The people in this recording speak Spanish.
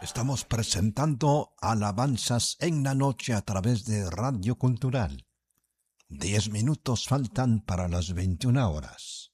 Estamos presentando alabanzas en la noche a través de Radio Cultural. 10 minutos faltan para las 21 horas.